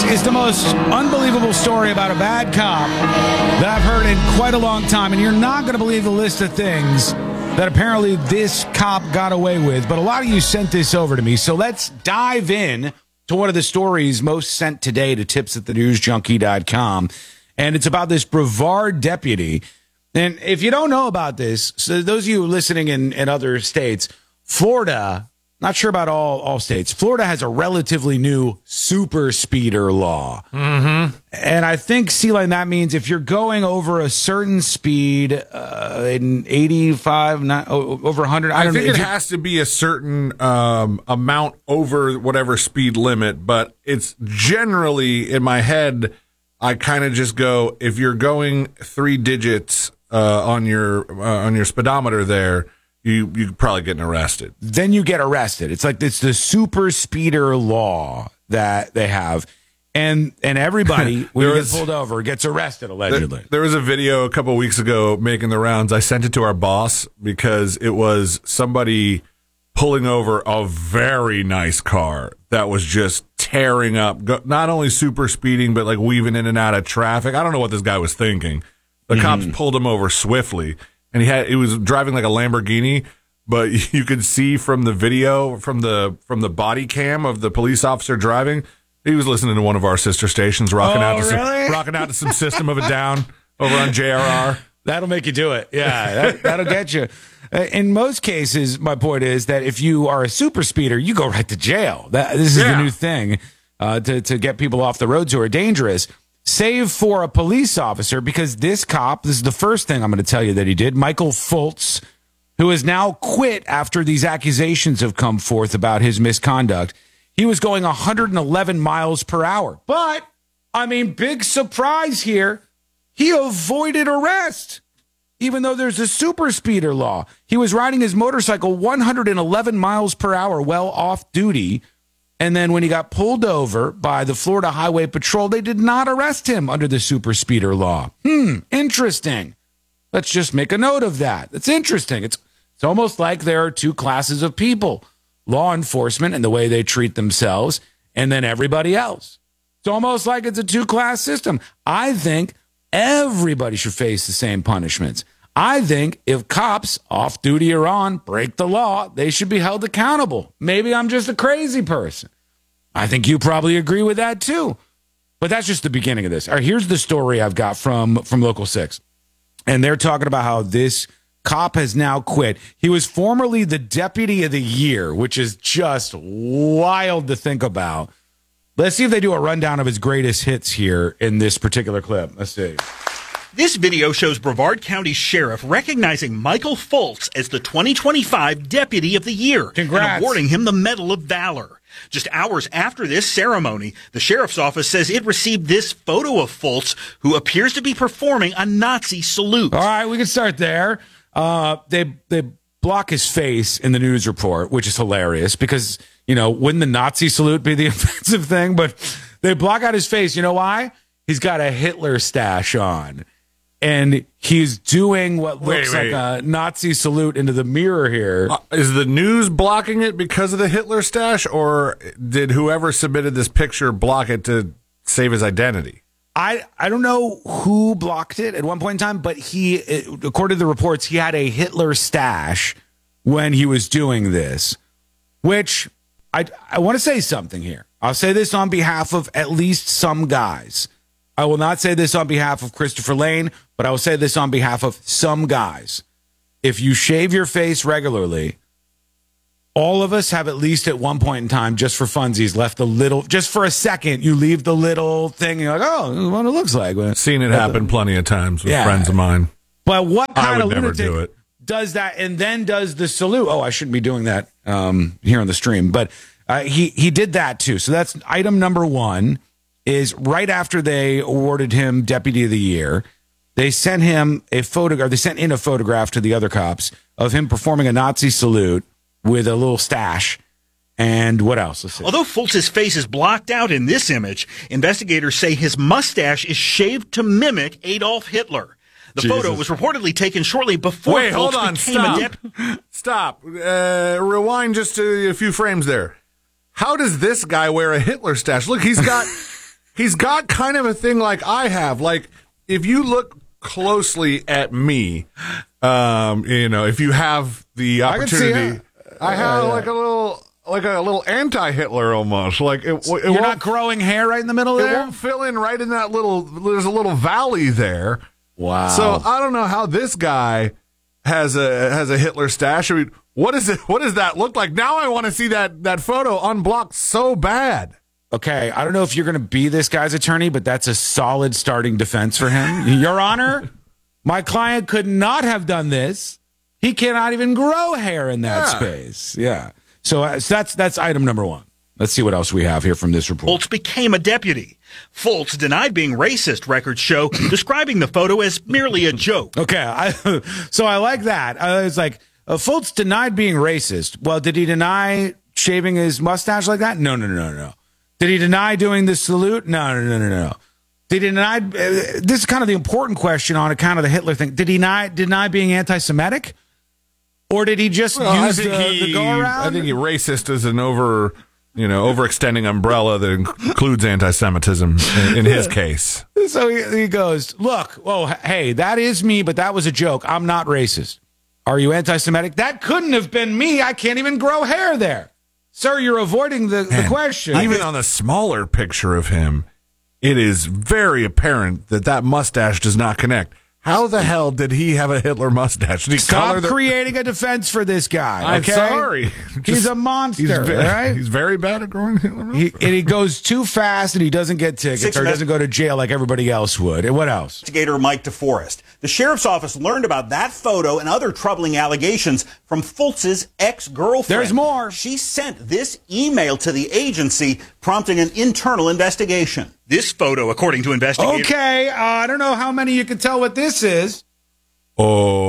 is the most unbelievable story about a bad cop that I've heard in quite a long time, and you're not going to believe the list of things that apparently this cop got away with, but a lot of you sent this over to me, so let's dive in to one of the stories most sent today to tips@thenewsjunkie.com, and it's about this Brevard deputy. And if you don't know about this, so those of you listening in other states, Florida, not sure about all states, Florida has a relatively new super speeder law. Mm-hmm. And I think, C-Line, that means if you're going over a certain speed, in 85, over 100, I don't know. I think it has to be a certain amount over whatever speed limit, but it's generally, in my head, I kind of just go, if you're going 3 digits on your speedometer there, you're probably getting arrested. Then you get arrested. It's like it's the super speeder law that they have. And everybody, when you get pulled over, gets arrested, allegedly. There was a video a couple of weeks ago making the rounds. I sent it to our boss because it was somebody pulling over a very nice car that was just tearing up, not only super speeding, but like weaving in and out of traffic. I don't know what this guy was thinking. The cops pulled him over swiftly. And he was driving like a Lamborghini, but you could see from the video, from the body cam of the police officer driving, he was listening to one of our sister stations, rocking out to some System of a Down over on JRR. That'll make you do it. Yeah, that'll get you. In most cases, my point is that if you are a super speeder, you go right to jail. This is the new thing to get people off the roads who are dangerous. Save for a police officer, because this cop, this is the first thing I'm going to tell you that he did, Michael Fultz, who has now quit after these accusations have come forth about his misconduct. He was going 111 miles per hour. But, I mean, big surprise here, he avoided arrest, even though there's a super speeder law. He was riding his motorcycle 111 miles per hour well off duty. And then when he got pulled over by the Florida Highway Patrol, they did not arrest him under the super speeder law. Interesting. Let's just make a note of that. It's interesting. It's almost like there are two classes of people, law enforcement and the way they treat themselves, and then everybody else. It's almost like it's a two-class system. I think everybody should face the same punishments. I think if cops, off duty or on, break the law, they should be held accountable. Maybe I'm just a crazy person. I think you probably agree with that too. But that's just the beginning of this. All right, here's the story I've got from Local 6. And they're talking about how this cop has now quit. He was formerly the Deputy of the Year, which is just wild to think about. Let's see if they do a rundown of his greatest hits here in this particular clip. Let's see. This video shows Brevard County Sheriff recognizing Michael Fultz as the 2025 Deputy of the Year. Congrats. And awarding him the Medal of Valor. Just hours after this ceremony, the sheriff's office says it received this photo of Fultz, who appears to be performing a Nazi salute. All right, we can start there. They block his face in the news report, which is hilarious because, wouldn't the Nazi salute be the offensive thing? But they block out his face. You know why? He's got a Hitler stash on. And he's doing what looks like a Nazi salute into the mirror here. Is the news blocking it because of the Hitler stash, or did whoever submitted this picture block it to save his identity? I don't know who blocked it at one point in time, but according to the reports, he had a Hitler stash when he was doing this, which I want to say something here. I'll say this on behalf of at least some guys. I will not say this on behalf of Christopher Lane, but I will say this on behalf of some guys. If you shave your face regularly, all of us have at least at one point in time, just for funsies, left a little, just for a second, you leave the little thing, and you're like, oh, this is what it looks like. I've seen it happen plenty of times with friends of mine. But what kind of lunatic does that and then does the salute? Oh, I shouldn't be doing that here on the stream. But he did that too. So that's item number one. Is right after they awarded him Deputy of the Year, they sent him a photograph. They sent in a photograph to the other cops of him performing a Nazi salute with a little stash. And what else? Let's see. Although Fultz's face is blocked out in this image, investigators say his mustache is shaved to mimic Adolf Hitler. The photo was reportedly taken shortly before Fultz became a deputy. Stop. Rewind just a few frames there. How does this guy wear a Hitler stash? Look, he's he's got kind of a thing like I have. Like, if you look closely at me, if you have the opportunity, I have like a little anti-Hitler almost. Like you're not growing hair right in the middle there. It won't fill in right in that little. There's a little valley there. Wow. So I don't know how this guy has a Hitler stash. I mean, what is it? What does that look like? Now I want to see that photo unblocked so bad. Okay, I don't know if you're going to be this guy's attorney, but that's a solid starting defense for him. Your Honor, my client could not have done this. He cannot even grow hair in that space. Yeah. So that's item number one. Let's see what else we have here from this report. Fultz became a deputy. Fultz denied being racist, records show, describing the photo as merely a joke. Okay, so I like that. It's like, Fultz denied being racist. Well, did he deny shaving his mustache like that? No. Did he deny doing the salute? No. Did he deny? This is kind of the important question on account of the Hitler thing. Did he deny being anti-Semitic? Or did he just use the go around? I think racist is an overextending umbrella that includes anti-Semitism in his case. So he goes, look, hey, that is me, but that was a joke. I'm not racist. Are you anti-Semitic? That couldn't have been me. I can't even grow hair there. Sir, you're avoiding the question. Even on the smaller picture of him, it is very apparent that mustache does not connect. How the hell did he have a Hitler mustache? Did he Stop creating a defense for this guy. Okay? I'm sorry. He's a monster, right? He's very bad at growing Hitler mustache. And he goes too fast and he doesn't get tickets or doesn't go to jail like everybody else would. And what else? Investigator Mike DeForest. The sheriff's office learned about that photo and other troubling allegations from Fultz's ex-girlfriend. There's more. She sent this email to the agency, prompting an internal investigation. This photo, according to investigators... Okay, I don't know how many you can tell what this is. But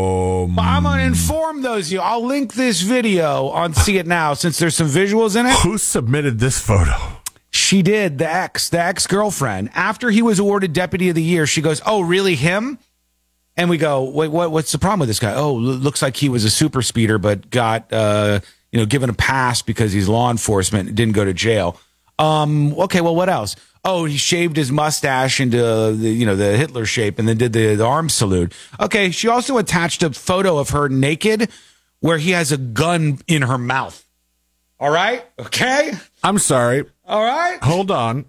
I'm going to inform those of you. I'll link this video on See It Now since there's some visuals in it. Who submitted this photo? She did, the ex-girlfriend. After he was awarded Deputy of the Year, she goes, oh, really him? And we go, wait, what's the problem with this guy? Oh, looks like he was a super speeder, but got given a pass because he's law enforcement and didn't go to jail. Okay, well, what else? Oh, he shaved his mustache into the Hitler shape and then did the arm salute. Okay, she also attached a photo of her naked where he has a gun in her mouth. All right? Okay? I'm sorry. All right? Hold on.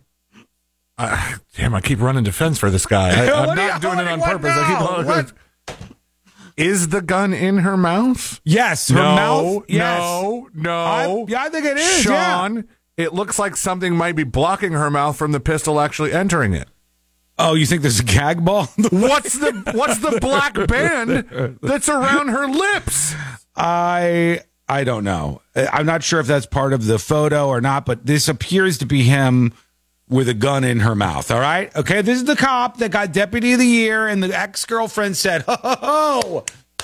Damn, I keep running defense for this guy. I'm not doing it on purpose. Is the gun in her mouth? Yes, her mouth. Yes. No. I think it is, Sean, it looks like something might be blocking her mouth from the pistol actually entering it. Oh, you think there's a gag ball? What's the black band that's around her lips? I don't know. I'm not sure if that's part of the photo or not, but this appears to be him with a gun in her mouth. All right? Okay, this is the cop that got Deputy of the Year, and the ex-girlfriend said, ho,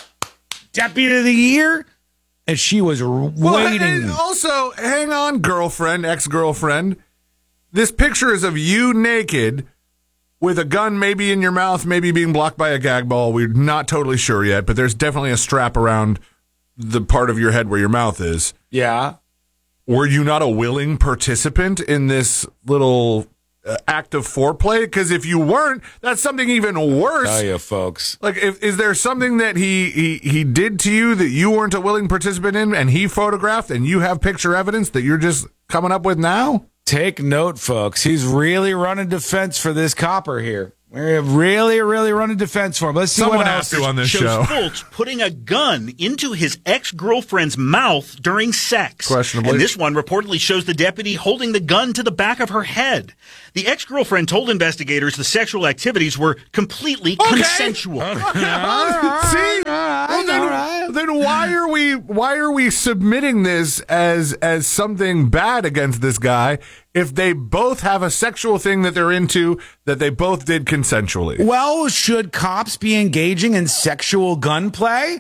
Deputy of the Year? And she was waiting. Also, hang on, ex-girlfriend. This picture is of you naked with a gun maybe in your mouth, maybe being blocked by a gag ball. We're not totally sure yet, but there's definitely a strap around the part of your head where your mouth is. Yeah. Were you not a willing participant in this little act of foreplay? Because if you weren't, that's something even worse. Oh, yeah, folks. Like, is there something that he did to you that you weren't a willing participant in and he photographed and you have picture evidence that you're just coming up with now? Take note, folks. He's really running defense for this copper here. We're really running defense for him. Let's see Someone what else has to on this shows show. Fultz putting a gun into his ex-girlfriend's mouth during sex. Questionably. And this one reportedly shows the deputy holding the gun to the back of her head. The ex-girlfriend told investigators the sexual activities were completely consensual. See? Then why are we submitting this as something bad against this guy if they both have a sexual thing that they're into that they both did consensually? Well, should cops be engaging in sexual gunplay?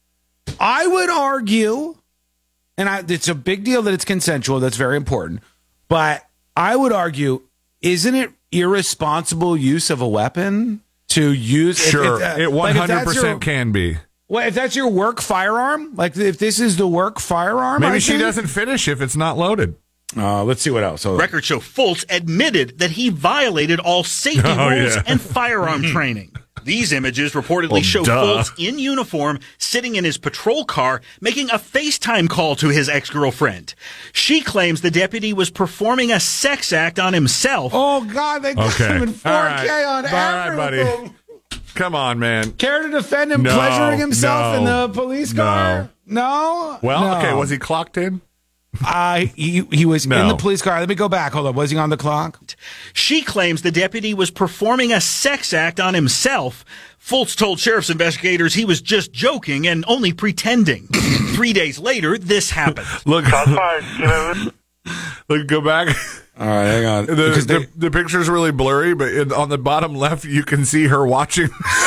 I would argue, and it's a big deal that it's consensual. That's very important. But I would argue, isn't it irresponsible use of a weapon to use? Sure, it 100% can be. Well, if that's your work firearm, like if this is the work firearm, maybe she doesn't finish if it's not loaded. Let's see what else. Records show Fultz admitted that he violated all safety rules and firearm training. These images reportedly show Fultz in uniform sitting in his patrol car making a FaceTime call to his ex-girlfriend. She claims the deputy was performing a sex act on himself. Oh, God, they got him in 4K on everything. Buddy. Come on, man. Care to defend him pleasuring himself in the police car? No? Well, okay, was he clocked in? He was in the police car. Let me go back. Hold on. Was he on the clock? She claims the deputy was performing a sex act on himself. Fultz told sheriff's investigators he was just joking and only pretending. 3 days later, this happened. Look, go back. All right, hang on. The picture's really blurry, but on the bottom left, you can see her watching.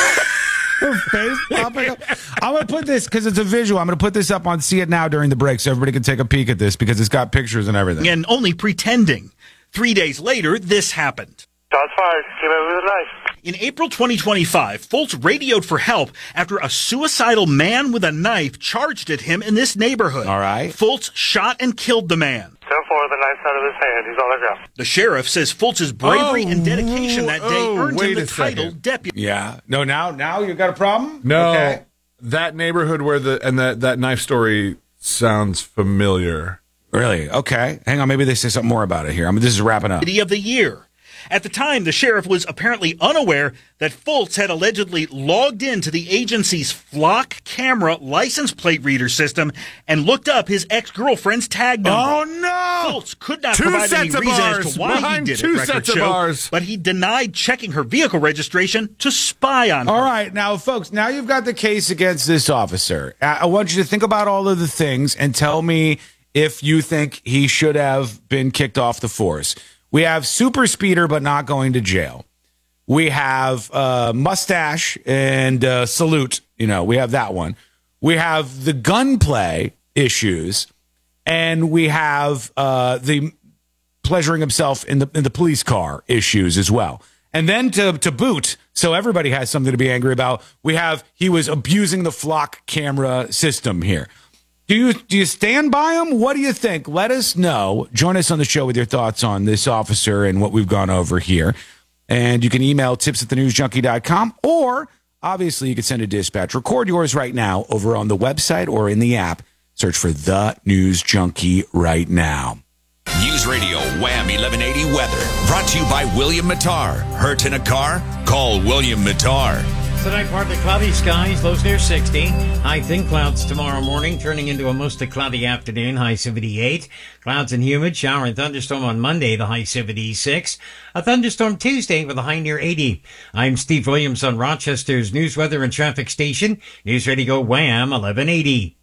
Her face popping up. I'm going to put this, because it's a visual, I'm going to put this up on See It Now during the break so everybody can take a peek at this, because it's got pictures and everything. And only pretending. 3 days later, this happened. Shots fired. Came out with a knife. In April 2025, Fultz radioed for help after a suicidal man with a knife charged at him in this neighborhood. All right. Fultz shot and killed the man. 10-4, the knife's out of his hand. He's on the ground. The sheriff says Fultz's bravery and dedication that day earned him the title deputy. Yeah. No, now you got a problem? No. Okay. That neighborhood where that knife story sounds familiar. Really? Okay. Hang on. Maybe they say something more about it here. This is wrapping up. Of the year. At the time, the sheriff was apparently unaware that Fultz had allegedly logged into the agency's Flock camera license plate reader system and looked up his ex-girlfriend's tag number. Oh, no! Fultz could not provide any reason as to why he did it, records show, but he denied checking her vehicle registration to spy on her. All right. Now, folks, now you've got the case against this officer. I want you to think about all of the things and tell me if you think he should have been kicked off the force. We have super speeder, but not going to jail. We have mustache and salute. We have that one. We have the gunplay issues, and we have the pleasuring himself in the police car issues as well. And then to boot, so everybody has something to be angry about, we have he was abusing the Flock camera system here. Do you stand by him? What do you think? Let us know. Join us on the show with your thoughts on this officer and what we've gone over here. And you can email tips@thenewsjunkie.com, or obviously you can send a dispatch. Record yours right now over on the website or in the app. Search for The News Junkie right now. News Radio Wham 1180 weather. Brought to you by William Mattar. Hurt in a car? Call William Mattar. Tonight, partly cloudy skies, lows near 60. High thin clouds tomorrow morning, turning into a mostly cloudy afternoon, high 78. Clouds and humid, shower and thunderstorm on Monday, the high 76. A thunderstorm Tuesday with a high near 80. I'm Steve Williams on Rochester's news, weather, and traffic station. News Radio Wham 1180.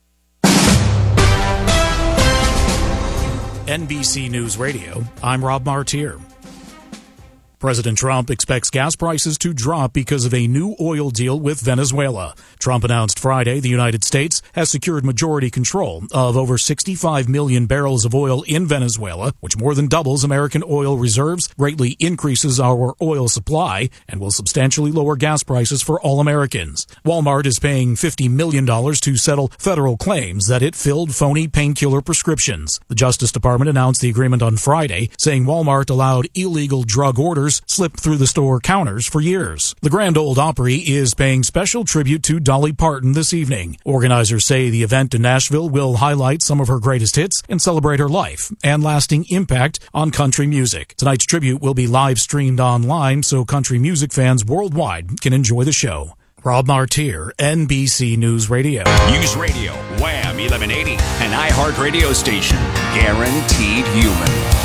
NBC News Radio, I'm Rob Martier. President Trump expects gas prices to drop because of a new oil deal with Venezuela. Trump announced Friday the United States has secured majority control of over 65 million barrels of oil in Venezuela, which more than doubles American oil reserves, greatly increases our oil supply, and will substantially lower gas prices for all Americans. Walmart is paying $50 million to settle federal claims that it filled phony painkiller prescriptions. The Justice Department announced the agreement on Friday, saying Walmart allowed illegal drug orders slip through the store counters for years. The Grand Ole Opry is paying special tribute to Dolly Parton this evening. Organizers say the event in Nashville will highlight some of her greatest hits and celebrate her life and lasting impact on country music. Tonight's tribute will be live streamed online so country music fans worldwide can enjoy the show. Rob Martier, NBC News Radio. News Radio Wham 1180, an iHeart radio station. Guaranteed human.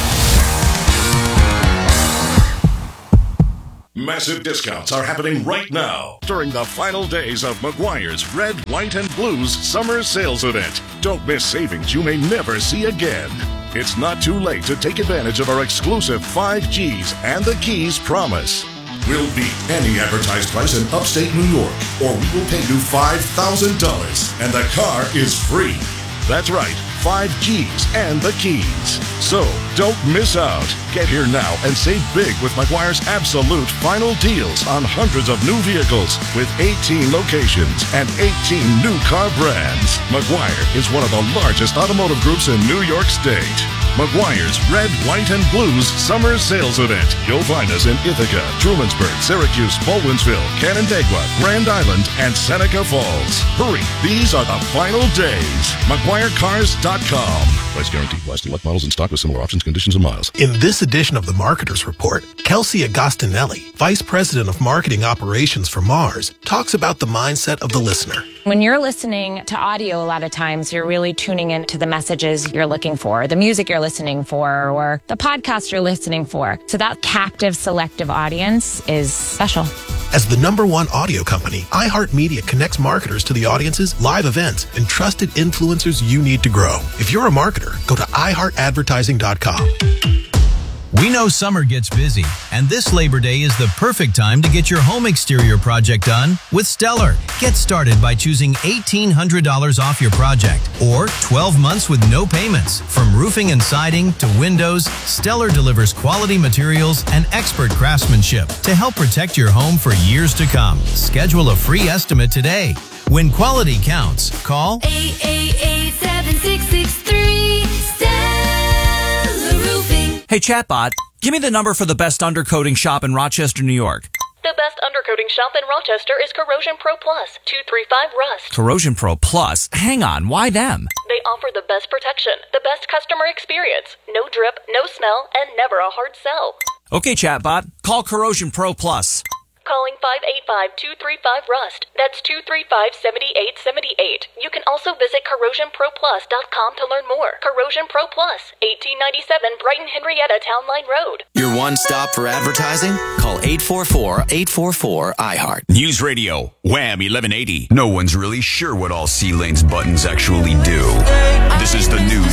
Massive discounts are happening right now during the final days of Meguiar's Red, White, and Blues Summer Sales Event. Don't miss savings you may never see again. It's not too late to take advantage of our exclusive 5Gs and the Keys promise. We'll beat any advertised price in upstate New York, or we will pay you $5,000, and the car is free. That's right, 5Gs and the Keys. So, Don't miss out. Get here now and save big with McGuire's absolute final deals on hundreds of new vehicles with 18 locations and 18 new car brands. McGuire is one of the largest automotive groups in New York State. McGuire's Red, White, and Blues Summer Sales Event. You'll find us in Ithaca, Trumansburg, Syracuse, Baldwinsville, Canandaigua, Grand Island, and Seneca Falls. Hurry, these are the final days. McGuireCars.com. Price guaranteed. Last select models in stock with similar options, conditions, and miles. In this edition of the Marketer's Report, Kelsey Agostinelli, Vice President of Marketing Operations for Mars, talks about the mindset of the listener. When you're listening to audio, a lot of times you're really tuning into the messages you're looking for, the music you're listening for, or the podcast you're listening for. So that captive, selective audience is special. As the #1 audio company, iHeartMedia connects marketers to the audiences, live events, and trusted influencers you need to grow. If you're a marketer, go to iHeartAdvertising.com. We know summer gets busy, and this Labor Day is the perfect time to get your home exterior project done with Stellar. Get started by choosing $1,800 off your project or 12 months with no payments. From roofing and siding to windows, Stellar delivers quality materials and expert craftsmanship to help protect your home for years to come. Schedule a free estimate today. When quality counts, call 888-7663 Stellar Roofing. Hey, chatbot, give me the number for the best undercoating shop in Rochester, New York. The best undercoating shop in Rochester is Corrosion Pro Plus, 235 Rust. Corrosion Pro Plus? Hang on, why them? They offer the best protection, the best customer experience, no drip, no smell, and never a hard sell. Okay, chatbot, call Corrosion Pro Plus. Calling 585-235 Rust. That's 235-7878. You can also visit corrosionproplus.com to learn more. Corrosion Pro Plus, 1897 Brighton Henrietta Town Line Road. Your one stop for advertising? Call 844-844-iHeart. News Radio, Wham 1180. No one's really sure what all C-Lane's buttons actually do. This is the new